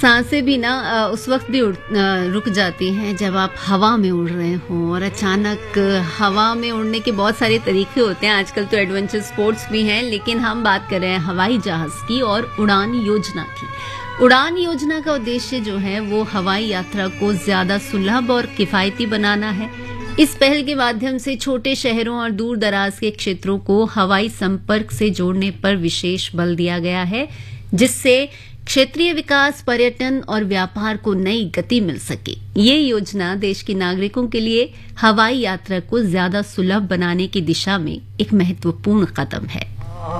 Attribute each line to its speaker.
Speaker 1: सांसें भी ना उस वक्त भी रुक जाती हैं जब आप हवा में उड़ रहे हो। और अचानक हवा में उड़ने के बहुत सारे तरीके होते हैं, आजकल तो एडवेंचर स्पोर्ट्स भी हैं, लेकिन हम बात कर रहे हैं हवाई जहाज की और उड़ान योजना की। उड़ान योजना का उद्देश्य जो है वो हवाई यात्रा को ज्यादा सुलभ और किफायती बनाना है। इस पहल के माध्यम से छोटे शहरों और दूर दराज के क्षेत्रों को हवाई संपर्क से जोड़ने पर विशेष बल दिया गया है, जिससे क्षेत्रीय विकास, पर्यटन और व्यापार को नई गति मिल सके। ये योजना देश के नागरिकों के लिए हवाई यात्रा को ज्यादा सुलभ बनाने की दिशा में एक महत्वपूर्ण कदम है।